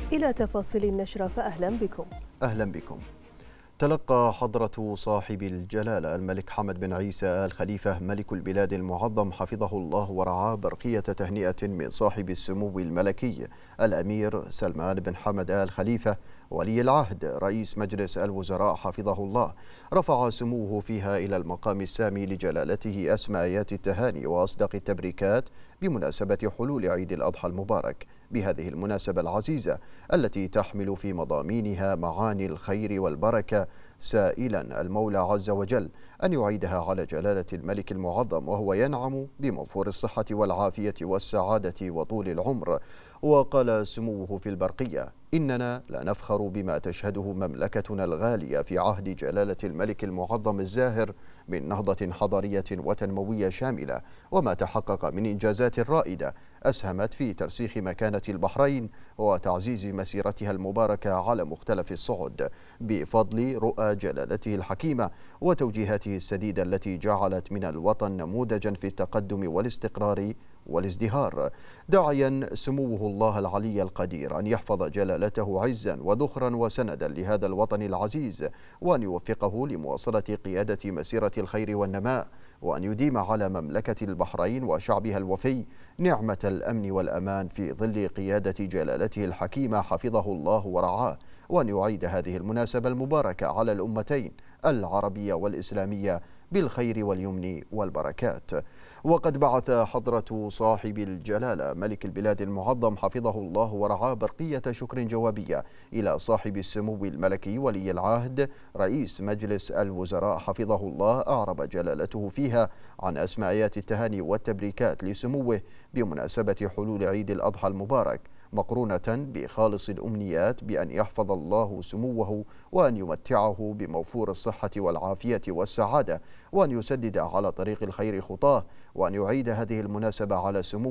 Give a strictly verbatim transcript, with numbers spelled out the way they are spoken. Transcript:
إلى تفاصيل النشرة فأهلا بكم. أهلا بكم. تلقى حضرة صاحب الجلالة الملك حمد بن عيسى آل خليفة ملك البلاد المعظم حفظه الله ورعاه برقية تهنئة من صاحب السمو الملكي الأمير سلمان بن حمد آل خليفة ولي العهد رئيس مجلس الوزراء حفظه الله. رفع سموه فيها إلى المقام السامي لجلالته أسمى آيات التهاني وأصدق التبريكات بمناسبة حلول عيد الأضحى المبارك بهذه المناسبة العزيزة التي تحمل في مضامينها معاني الخير والبركة، سائلا المولى عز وجل أن يعيدها على جلالة الملك المعظم وهو ينعم بموفور الصحة والعافية والسعادة وطول العمر. وقال سموه في البرقية: إننا لنفخر بما تشهده مملكتنا الغالية في عهد جلالة الملك المعظم الزاهر من نهضة حضارية وتنموية شاملة، وما تحقق من إنجازات رائدة أسهمت في ترسيخ مكانة البحرين وتعزيز مسيرتها المباركة على مختلف الصعد بفضل رؤى جلالته الحكيمة وتوجيهاته السديدة التي جعلت من الوطن نموذجا في التقدم والاستقرار والازدهار، داعيا سموه الله العلي القدير أن يحفظ جلالته عزا وذخرا وسندا لهذا الوطن العزيز، وأن يوفقه لمواصلة قيادة مسيرة الخير والنماء، وأن يديم على مملكة البحرين وشعبها الوفي نعمة الأمن والأمان في ظل قيادة جلالته الحكيمة حفظه الله ورعاه، وأن يعيد هذه المناسبة المباركة على الأمتين العربية والإسلامية بالخير واليمن والبركات. وقد بعث حضرة صاحب الجلالة ملك البلاد المعظم حفظه الله ورعاه برقية شكر جوابية إلى صاحب السمو الملكي ولي العهد رئيس مجلس الوزراء حفظه الله، أعرب جلالته فيها عن أسمى آيات التهاني والتبريكات لسموه بمناسبة حلول عيد الأضحى المبارك، مقرونة بخالص الأمنيات بأن يحفظ الله سموه وأن يمتعه بموفور الصحة والعافية والسعادة، وأن يسدد على طريق الخير خطاه، وأن يعيد هذه المناسبة على سموه